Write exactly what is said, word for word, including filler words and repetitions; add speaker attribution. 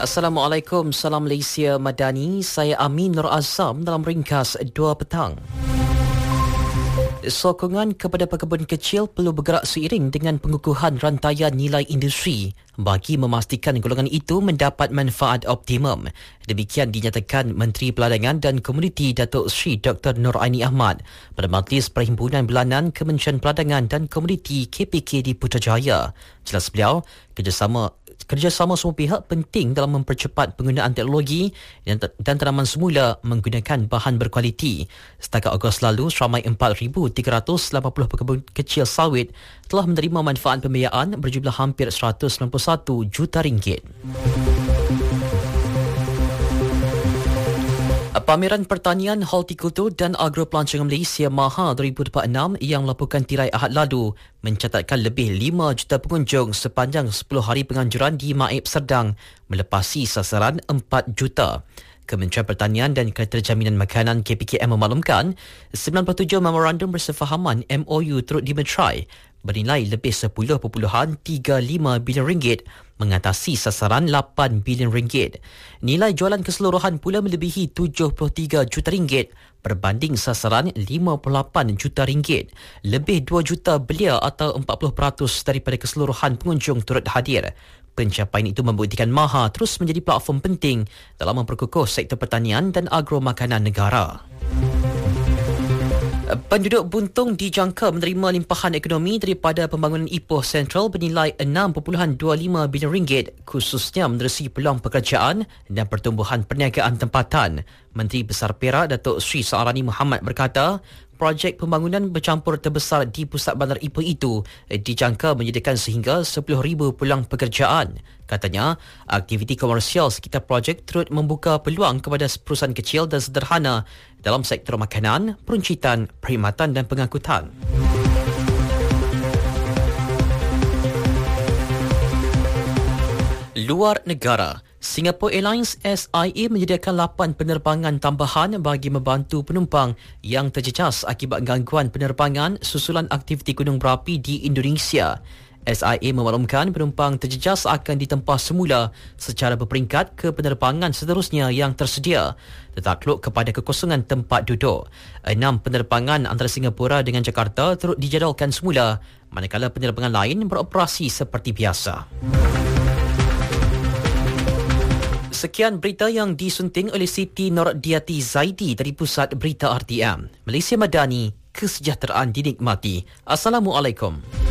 Speaker 1: Assalamualaikum, salam Malaysia Madani. Saya Amin Nur Azam dalam ringkas dua petang. Sokongan kepada pekebun kecil perlu bergerak seiring dengan pengukuhan rantaian nilai industri bagi memastikan golongan itu mendapat manfaat optimum. Demikian dinyatakan Menteri Peladangan dan Komuniti Datuk Seri Doktor Nur Aini Ahmad pada Majlis Perhimpunan Bulanan Kementerian Peladangan dan Komuniti K P K di Putrajaya. Jelas beliau, kerjasama Kerjasama semua pihak penting dalam mempercepat penggunaan teknologi dan, dan tanaman semula menggunakan bahan berkualiti. Setakat Ogos lalu, seramai empat ribu tiga ratus lapan puluh pekebun kecil sawit telah menerima manfaat pembiayaan berjumlah hampir seratus sembilan puluh satu juta ringgit. Pameran Pertanian, Hortikultur dan Agropelancongan Malaysia MAHA dua ribu dua puluh enam yang melakukan tirai Ahad lalu mencatatkan lebih lima juta pengunjung sepanjang sepuluh hari penganjuran di Maib Serdang, melepasi sasaran empat juta. Kementerian Pertanian dan Keterjaminan Makanan K P K M memaklumkan sembilan puluh tujuh memorandum bersefahaman M O U turut dimeterai bernilai lebih sepuluh perpuluhan tiga lima bilion ringgit mengatasi sasaran lapan bilion ringgit. Nilai jualan keseluruhan pula melebihi tujuh puluh tiga juta ringgit berbanding sasaran lima puluh lapan juta ringgit. Lebih dua juta belia atau empat puluh peratus daripada keseluruhan pengunjung turut hadir. Pencapaian itu membuktikan MAHA terus menjadi platform penting dalam memperkukuh sektor pertanian dan agro makanan negara. Penduduk Buntung dijangka menerima limpahan ekonomi daripada pembangunan Ipoh Sentral bernilai enam perpuluhan dua lima bilion ringgit, khususnya menerusi peluang pekerjaan dan pertumbuhan perniagaan tempatan. Menteri Besar Perak Datuk Seri Sa'arani Muhammad berkata, projek pembangunan bercampur terbesar di pusat bandar Ipoh itu dijangka menyediakan sehingga sepuluh ribu peluang pekerjaan. Katanya, aktiviti komersial sekitar projek turut membuka peluang kepada perusahaan kecil dan sederhana dalam sektor makanan, peruncitan, perkhidmatan dan pengangkutan. Luar negara, Singapore Airlines S I A menyediakan lapan penerbangan tambahan bagi membantu penumpang yang terjejas akibat gangguan penerbangan susulan aktiviti gunung berapi di Indonesia. S I A memaklumkan penumpang terjejas akan ditempah semula secara berperingkat ke penerbangan seterusnya yang tersedia, tertakluk kepada kekosongan tempat duduk. Enam penerbangan antara Singapura dengan Jakarta turut dijadualkan semula, manakala penerbangan lain beroperasi seperti biasa. Sekian berita yang disunting oleh Siti Nordiati Zaidi dari Pusat Berita R T M. Malaysia Madani, kesejahteraan dinikmati. Assalamualaikum.